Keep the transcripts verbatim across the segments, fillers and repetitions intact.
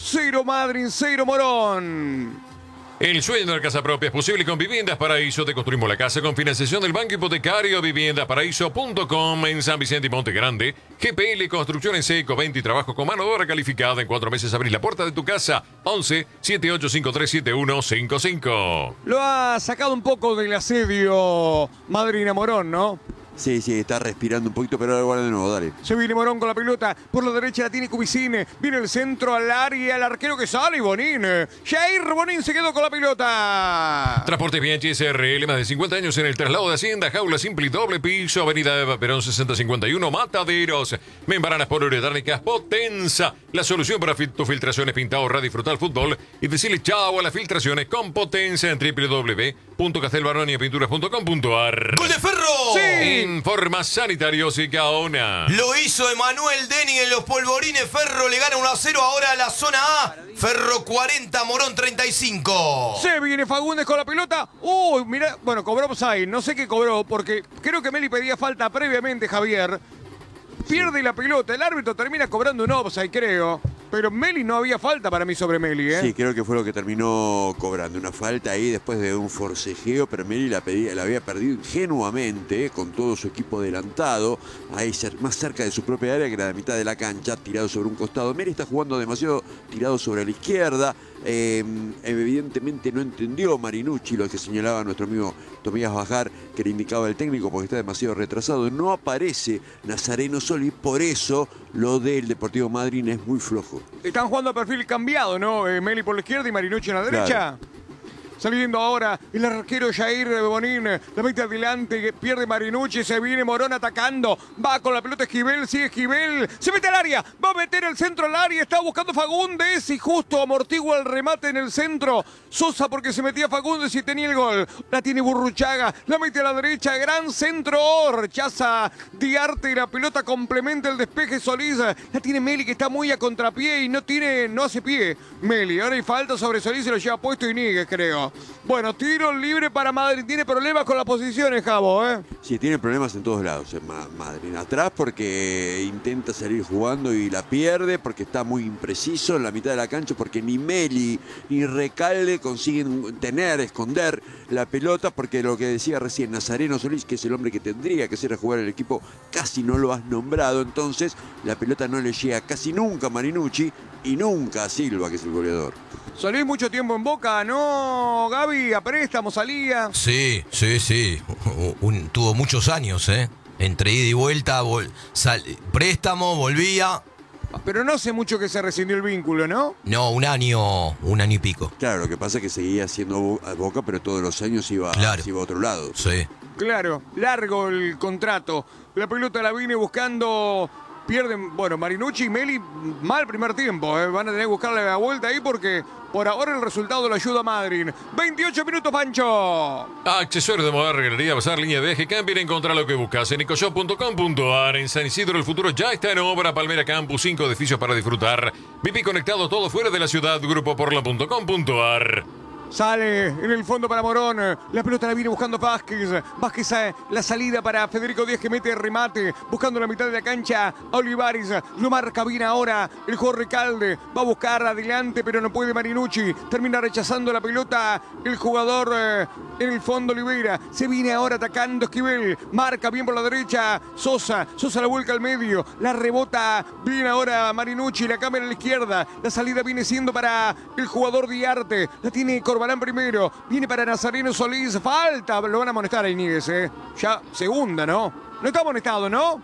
cero Madryn, cero Morón. El sueño de la casa propia es posible con Viviendas Paraíso. Te construimos la casa con financiación del Banco Hipotecario. viviendas paraíso punto com en San Vicente y Monte Grande. G P L Construcción en seco, veinte y trabajo con mano de obra calificada. En cuatro meses abrís la puerta de tu casa. once, setenta y ocho cincuenta y tres setenta y uno cincuenta y cinco. Lo ha sacado un poco del asedio Madryn a Morón, ¿no? Sí, sí, está respirando un poquito, pero ahora guarda de nuevo, dale. Se viene Morón con la pelota, por la derecha la tiene Cubicine, viene el centro al área, el arquero que sale y Bonín. Jair Bonín se quedó con la pelota. Transporte Bianchi S R L, más de cincuenta años en el traslado de Hacienda, jaula simple y doble piso, avenida Eva Perón sesenta cincuenta y uno, Mataderos. Membranas poliuretánicas Potenza, la solución para tu filtraciones, pintado, radio y disfrutar fútbol. Y decirle chao a las filtraciones con Potenza en doble u doble u doble u punto castelbaronia pinturas punto com punto a r. ¡Gol de Ferro! Sí. Informa Sanitarios y Gaona. Lo hizo Emanuel Denning en los polvorines. Ferro le gana uno a cero ahora a la zona A. Ferro cuarenta, Morón treinta y cinco. Se viene Fagundes con la pelota. Uy, mira, bueno, cobró offside. No sé qué cobró, porque creo que Meli pedía falta previamente, Javier. Pierde sí. la pelota. El árbitro termina cobrando un offside, creo. Pero Meli no había falta para mí sobre Meli, ¿eh? Sí, creo que fue lo que terminó cobrando. Una falta ahí después de un forcejeo, pero Meli la, pedía, la había perdido ingenuamente, ¿eh? Con todo su equipo adelantado, ahí más cerca de su propia área que era la mitad de la cancha, tirado sobre un costado. Meli está jugando demasiado tirado sobre la izquierda. Eh, evidentemente no entendió Marinucci lo que señalaba nuestro amigo Tomías Bajar, que le indicaba el técnico, porque está demasiado retrasado. No aparece Nazareno Solís, por eso lo del Deportivo Madryn es muy flojo. Están jugando a perfil cambiado, ¿no? Eh, Meli por la izquierda y Marinucci en la derecha. Claro. Saliendo ahora el arquero Jair Bonín, la mete adelante, pierde Marinucci, se viene Morón atacando, va con la pelota Esquivel, sigue Esquivel, se mete al área, va a meter el centro al área, está buscando Fagundes y justo amortigua el remate en el centro. Sosa porque se metía Fagundes y tenía el gol. La tiene Burruchaga, la mete a la derecha, gran centro, rechaza Diarte y la pelota complementa el despeje Solís. La tiene Meli que está muy a contrapié y no tiene, no hace pie Meli. Ahora hay falta sobre Solís, se lo lleva puesto Iníguez, creo. Bueno, tiro libre para Madryn. Tiene problemas con las posiciones, Javo, ¿eh? Sí, tiene problemas en todos lados en Madryn. Atrás porque intenta salir jugando y la pierde, porque está muy impreciso en la mitad de la cancha, porque ni Meli ni Recalde consiguen tener, esconder la pelota, porque lo que decía recién Nazareno Solís, que es el hombre que tendría que ser a jugar el equipo, casi no lo has nombrado. Entonces, la pelota no le llega casi nunca a Marinucci y nunca a Silva, que es el goleador. Solís mucho tiempo en Boca, ¿no, Gaby? A préstamo salía. Sí, sí, sí. Un, tuvo muchos años, ¿eh? Entre ida y vuelta, vol, sal, préstamo, volvía. Pero no hace mucho que se rescindió el vínculo, ¿no? No, un año, un año y pico. Claro, lo que pasa es que seguía haciendo Boca, pero todos los años iba, claro. iba a otro lado. Sí. Claro, largo el contrato. La pelota la viene buscando... Pierden, bueno, Marinucci y Meli, mal primer tiempo, ¿eh? Van a tener que buscarle la vuelta ahí porque por ahora el resultado lo ayuda a Madryn. veintiocho minutos, Pancho. Accesorios de moda, regalería, bazar, línea de viaje, camping, encontrar lo que buscas en ecoshop punto com punto a r. En San Isidro el futuro ya está en obra. Palmera Campus, cinco edificios para disfrutar. V I P conectado todo fuera de la ciudad. grupo porla punto com punto a r. Sale en el fondo para Morón. La pelota la viene buscando Vázquez. Vázquez a la salida para Federico Díaz que mete el remate. Buscando la mitad de la cancha. Olivares lo marca bien ahora. El jugador Recalde va a buscar adelante, pero no puede Marinucci. Termina rechazando la pelota. El jugador eh, en el fondo Oliveira. Se viene ahora atacando Esquivel. Marca bien por la derecha. Sosa. Sosa la vuelca al medio. La rebota bien ahora Marinucci. La cámara a la izquierda. La salida viene siendo para el jugador Diarte. La tiene Corbalán primero, viene para Nazareno Solís, falta, lo van a amonestar a Iníguez, eh. Ya segunda, ¿no? No está amonestado, ¿no?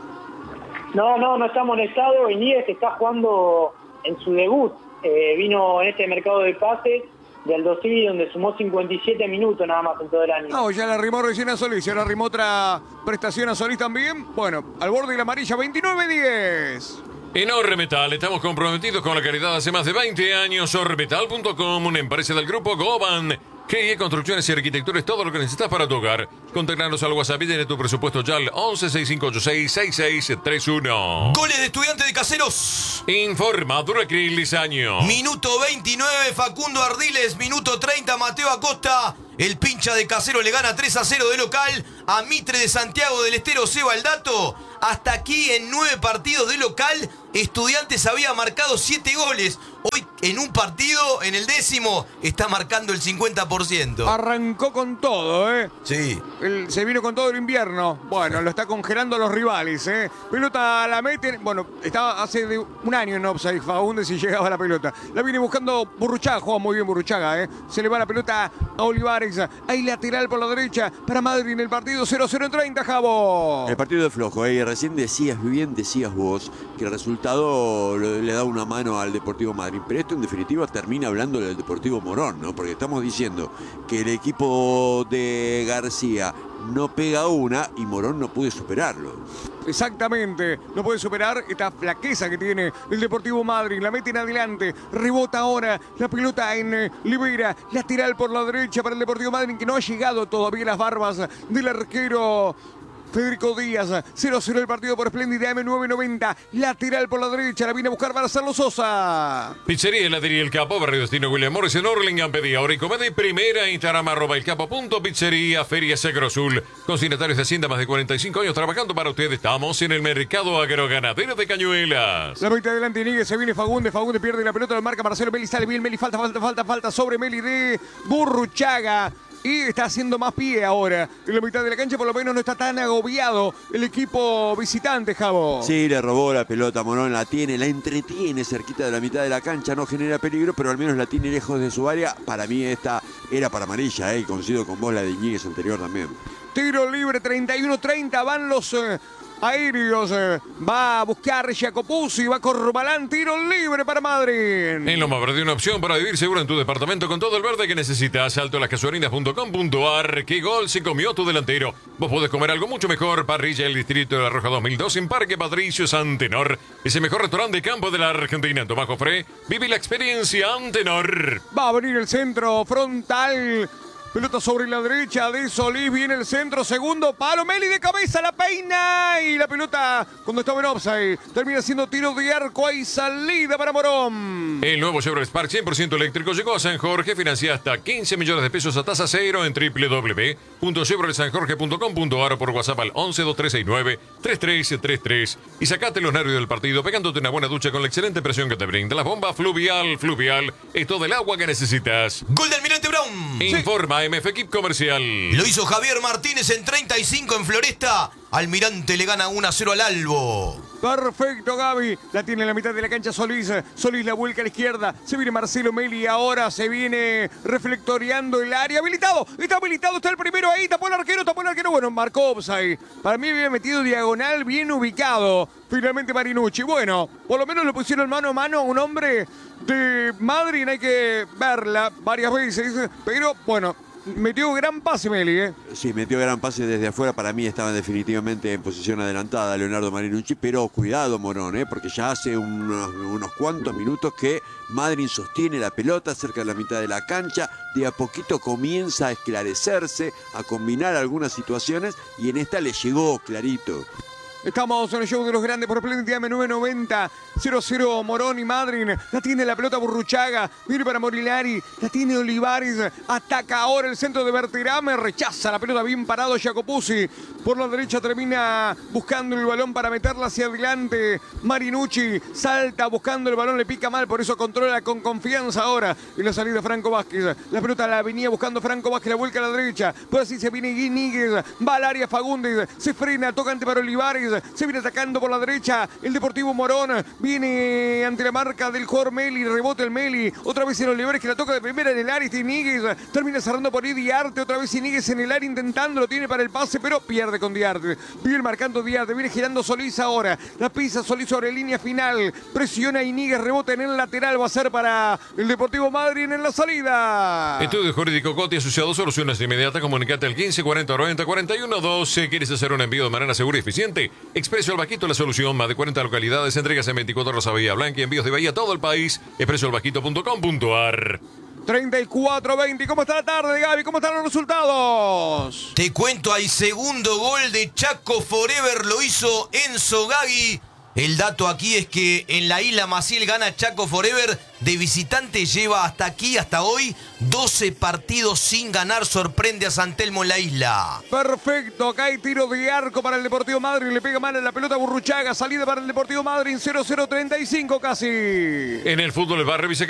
No, no, no está amonestado. Iníguez está jugando en su debut, eh, vino en este mercado de pases de Aldo Civi, donde sumó cincuenta y siete minutos nada más en todo el año. No, ya le arrimó recién a Solís, ya le arrimó otra prestación a Solís también. Bueno, al borde de la amarilla, veintinueve diez. En Ormetal estamos comprometidos con la calidad hace más de veinte años. Ormetal punto com, una empresa del grupo Goban. G I E Construcciones y Arquitectura es todo lo que necesitas para tu hogar. Contactanos al WhatsApp y tiene tu presupuesto ya al once, sesenta y cinco ochenta y seis, sesenta y seis treinta y uno. Goles de Estudiantes de Caseros. Informa Duracril Lizaño. Minuto veintinueve, Facundo Ardiles. Minuto treinta, Mateo Acosta. El pincha de Casero le gana tres a cero de local a Mitre de Santiago del Estero. Seba el dato. Hasta aquí en nueve partidos de local, Estudiantes había marcado siete goles. Hoy en un partido, en el décimo, está marcando el cincuenta por ciento. Arrancó con todo, ¿eh? Sí. El- se vino con todo el invierno. Bueno, lo está congelando a los rivales, ¿eh? Pelota la mete. Bueno, estaba hace de un año en offside Faúndez y llegaba la pelota. La viene buscando Burruchaga. Juega muy bien Burruchaga, ¿eh? Se le va la pelota a Olivares. Hay lateral por la derecha para Madrid en el partido. cero cero en treinta, Javo. El partido de flojo, ¿eh? Recién decías, bien decías vos, que el resultado le, le da una mano al Deportivo Madrid. Pero esto en definitiva termina hablando del Deportivo Morón, ¿no? Porque estamos diciendo que el equipo de García no pega una y Morón no puede superarlo. Exactamente, no puede superar esta flaqueza que tiene el Deportivo Madrid. La mete en adelante, rebota ahora la pelota en eh, Libera, lateral por la derecha para el Deportivo Madrid, que no ha llegado todavía las barbas del arquero Federico Díaz. cero cero el partido por Espléndida M nueve noventa, lateral por la derecha, la viene a buscar para hacerlo Sosa. Pizzería Heladería El Capo, Barrio Destino William Morris en Orlingham. Pedí ahora y comede primera, Instagram arroba el capo punto pizzería, Feria Segro Sul. Consignatarios de Hacienda, más de cuarenta y cinco años trabajando para ustedes. Estamos en el mercado agroganadero de Cañuelas. La mete adelante Níguez, se viene Fagundes, Fagundes pierde la pelota, la marca Marcelo Meli, sale bien Meli, falta, falta, falta, falta sobre Meli de Burruchaga. Y está haciendo más pie ahora. En la mitad de la cancha por lo menos no está tan agobiado el equipo visitante, Javo. Sí, le robó la pelota, Morón la tiene, la entretiene cerquita de la mitad de la cancha, no genera peligro, pero al menos la tiene lejos de su área. Para mí esta era para amarilla, eh, y coincido con vos la de Iñiguez anterior también. Tiro libre, treinta y uno treinta, van los eh, aéreos. eh, va a buscar Jacopuzzi, va Corbalán, tiro libre para Madrid. En Loma Verde, una opción para vivir seguro en tu departamento con todo el verde que necesitas. Alto las casuarinas punto com punto ar. ¿Qué gol se comió tu delantero? Vos podés comer algo mucho mejor. Parrilla El Distrito de la Roja dos mil dos en Parque Patricio Antenor. Es el mejor restaurante de campo de la Argentina. Tomás Jofré, vive la experiencia Antenor. Va a venir el centro frontal. Pelota sobre la derecha de Solís, viene el centro, segundo palo, Meli de cabeza, la peina y la pelota cuando estaba en offside termina siendo tiro de arco, hay salida para Morón. El nuevo Chevrolet Spark cien por ciento eléctrico llegó a San Jorge, financia hasta quince millones de pesos a tasa cero en doble u doble u doble u punto chevrolet san jorge punto com punto ar o por WhatsApp al once dos tres seis nueve tres tres tres tres y sacate los nervios del partido pegándote una buena ducha con la excelente presión que te brinda la bomba Fluvial. Fluvial es todo el agua que necesitas. Gol de Almirante Brown. Informa M F Equip Comercial. Lo hizo Javier Martínez en treinta y cinco en Floresta. Almirante le gana uno a cero al Albo. Perfecto, Gaby. La tiene en la mitad de la cancha Solís. Solís la vuelca a la izquierda. Se viene Marcelo Meli. Ahora se viene reflectoreando el área. Habilitado. Está habilitado. Está el primero ahí. Tapó el arquero. Tapó el arquero. Bueno, marcó offside. Para mí había metido diagonal bien ubicado. Finalmente Marinucci. Bueno, por lo menos le pusieron mano a mano a un hombre de Madrid. Hay que verla varias veces. Pero bueno, metió gran pase Meli, ¿eh? Sí, metió gran pase desde afuera. Para mí estaba definitivamente en posición adelantada Leonardo Marinucci, pero cuidado Morón, ¿eh? Porque ya hace unos, unos cuantos minutos que Madrid sostiene la pelota cerca de la mitad de la cancha. De a poquito comienza a esclarecerse, a combinar algunas situaciones y en esta le llegó clarito. Estamos en el show de los grandes por Espléndida M nueve noventa. cero cero Morón y Madrid. La tiene la pelota Burruchaga. Viene para Morilari. La tiene Olivares. Ataca ahora el centro de Berterame. Rechaza la pelota bien parado Jacopuzzi. Por la derecha termina buscando el balón para meterla hacia adelante. Marinucci salta buscando el balón. Le pica mal. Por eso controla con confianza ahora. Y la salida Franco Vázquez. La pelota la venía buscando Franco Vázquez. La vuelca a la derecha. Pues así se viene Guiníguez. Va al área Fagundes. Se frena. Tocante para Olivares. Se viene atacando por la derecha el Deportivo Morón. Viene ante la marca del jugador Meli. Rebota el Meli. Otra vez en Olivares que la toca de primera en el área. Iñiguez termina cerrando por Diarte. Otra vez Iñiguez en el área intentando. Lo tiene para el pase, pero pierde con Diarte. Viene marcando Diarte. Viene girando Solís ahora. La pisa Solís sobre línea final. Presiona Iñiguez. Rebota en el lateral. Va a ser para el Deportivo Madrid en la salida. Estudio Jurídico Coti Asociado. Soluciones inmediatas. Comunicate al quince cuarenta noventa cuarenta y uno doce. ¿Quieres hacer un envío de manera segura y eficiente? Expreso El Bajito, la solución. Más de cuarenta localidades. Entregas en veinticuatro Rosa Bahía Blanca y envíos de Bahía a todo el país. expreso el bajito punto com punto ar. treinta y cuatro veinte. ¿Cómo está la tarde, Gaby? ¿Cómo están los resultados? Te cuento, hay segundo gol de Chaco Forever. Lo hizo Enzo Gagui. El dato aquí es que en la isla Maciel gana Chaco Forever. De visitante lleva hasta aquí, hasta hoy, doce partidos sin ganar. Sorprende a San Telmo en la isla. Perfecto, acá hay tiro de arco para el Deportivo Madrid. Le pega mal en la pelota Burruchaga. Salida para el Deportivo Madrid. cero cero treinta y cinco casi. En el fútbol, el barrio